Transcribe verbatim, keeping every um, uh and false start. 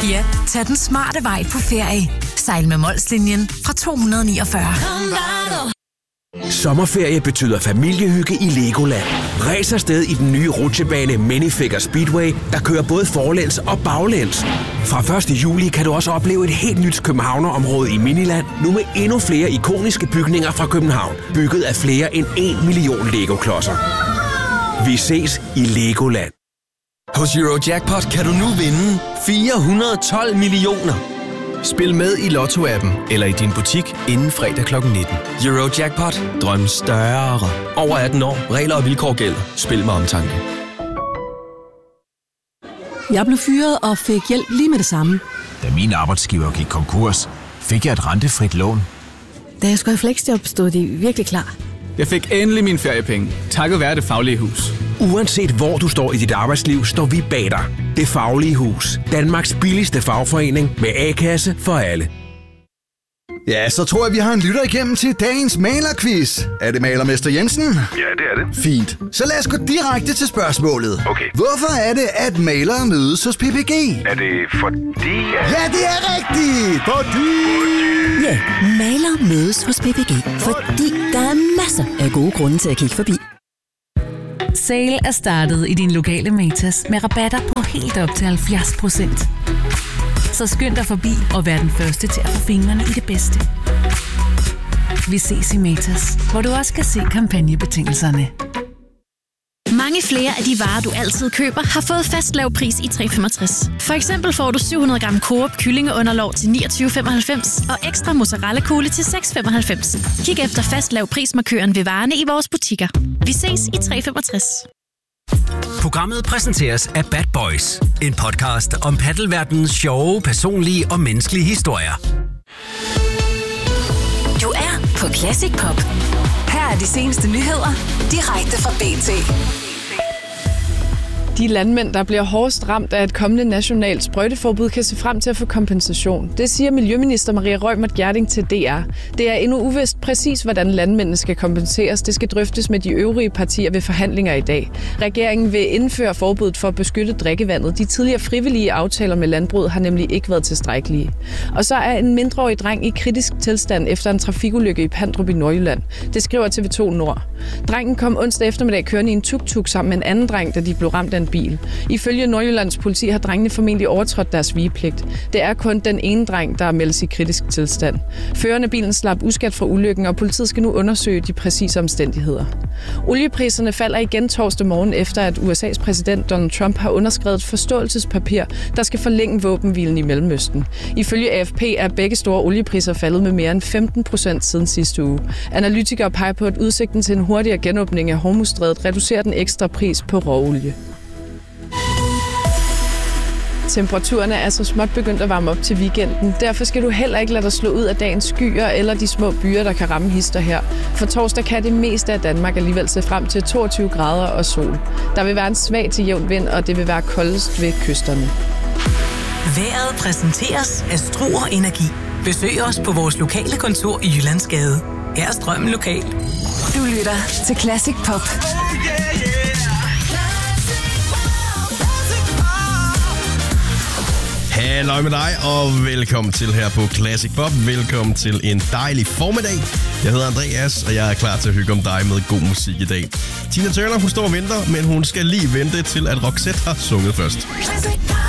Ja, tag den smarte vej på ferie. Sejl med Molslinjen fra to hundrede og niogfyrre. Sommerferie betyder familiehygge i Legoland. Ræs afsted i den nye rutsjebane Minifigure Speedway, der kører både forlæns og baglæns. Fra første juli kan du også opleve et helt nyt københavnerområde i Miniland, nu med endnu flere ikoniske bygninger fra København, bygget af flere end en million Lego-klodser. Vi ses i Legoland. Hos Eurojackpot kan du nu vinde fire hundrede og tolv millioner. Spil med i Lotto-appen eller i din butik inden fredag klokken nitten. Eurojackpot. Drøm større. Over atten år. Regler og vilkår gælder. Spil med omtanke. Jeg blev fyret og fik hjælp lige med det samme. Da min arbejdsgiver gik konkurs, fik jeg et rentefrit lån. Da jeg skulle i fleksjob, stod de virkelig klar. Jeg fik endelig mine feriepenge, takket være Det Faglige Hus. Uanset hvor du står i dit arbejdsliv, står vi bag dig. Det Faglige Hus. Danmarks billigste fagforening med A-kasse for alle. Ja, så tror jeg, vi har en lytter igennem til dagens malerquiz. Er det malermester Jensen? Ja, det er det. Fint. Så lad os gå direkte til spørgsmålet. Okay. Hvorfor er det, at malere mødes hos P P G? Er det fordi... Ja, det er rigtigt! Fordi... Ja, malere mødes hos P P G, fordi der er masser af gode grunde til at kigge forbi. Sale er startet i din lokale Matas med rabatter på helt op til halvfjerds procent. Så skynd dig forbi og vær den første til at få fingrene i det bedste. Vi ses i Matas, hvor du også kan se kampagnebetingelserne. Mange flere af de varer, du altid køber, har fået fast lav pris i tre femogtres. For eksempel får du syv hundrede gram Coop kyllingeunderlov til niogtyve femoghalvfems og ekstra mozzarella kugle til seks femoghalvfems. Kig efter fast lav prismarkøren ved varerne i vores butikker. Vi ses i tre femogtres. Programmet præsenteres af Bad Boys, en podcast om paddelverdenens sjove, personlige og menneskelige historier. Du er på Classic Pop. Her er de seneste nyheder direkte fra B T. De landmænd, der bliver hårdest ramt af et kommende nationalt sprøjteforbud, kan se frem til at få kompensation. Det siger Miljøminister Maria Reumert Gjerding til D R. Det er endnu uvist præcis, hvordan landmændene skal kompenseres. Det skal drøftes med de øvrige partier ved forhandlinger i dag. Regeringen vil indføre forbuddet for at beskytte drikkevandet. De tidligere frivillige aftaler med landbruget har nemlig ikke været tilstrækkelige. Og så er en mindreårig dreng i kritisk tilstand efter en trafikulykke i Pandrup i Nordjylland. Det skriver T V to Nord. Drengen kom onsdag eftermiddag kørende i en tuk-tuk sammen med en anden dreng, da de blev ramt af en bil. Ifølge Nordjyllands politi har drengene formentlig overtrådt deres vigepligt. Det er kun den ene dreng, der er meldt i kritisk tilstand. Føreren af bilen slap uskadt fra ulykken, og politiet skal nu undersøge de præcise omstændigheder. Oliepriserne falder igen torsdag morgen efter, at U S A's præsident Donald Trump har underskrevet et forståelsespapir, der skal forlænge våbenhvilen i Mellemøsten. Ifølge A F P er begge store oliepriser faldet med mere end femten procent siden sidste uge. Analytikere peger på, at udsigten til en hurtigere genåbning af Hormuzstrædet reducerer den ekstra pris på råolie. Temperaturerne er så småt begyndt at varme op til weekenden. Derfor skal du heller ikke lade dig slå ud af dagens skyer eller de små byer, der kan ramme hister her. For torsdag kan det meste af Danmark alligevel se frem til toogtyve grader og sol. Der vil være en svag til jævn vind, og det vil være koldest ved kysterne. Vejret præsenteres af Struer Energi. Besøg os på vores lokale kontor i Jyllandsgade. Her er strømmen lokal. Du lytter til Classic Pop. Halløj med dig, og velkommen til her på Classic Pop. Velkommen til en dejlig formiddag. Jeg hedder Andreas, og jeg er klar til at hygge om dig med god musik i dag. Tina Turner, hun står og venter, men hun skal lige vente til, at Roxette har sunget først.